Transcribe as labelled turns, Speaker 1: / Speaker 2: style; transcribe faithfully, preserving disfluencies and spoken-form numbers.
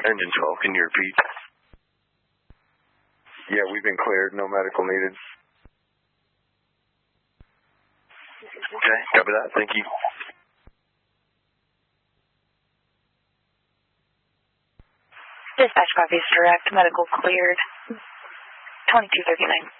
Speaker 1: Engine twelve, can you repeat?
Speaker 2: Yeah, we've been cleared. No medical needed.
Speaker 1: Okay, copy that. Thank you.
Speaker 3: Dispatch copies direct. Medical cleared. twenty-two thirty-nine.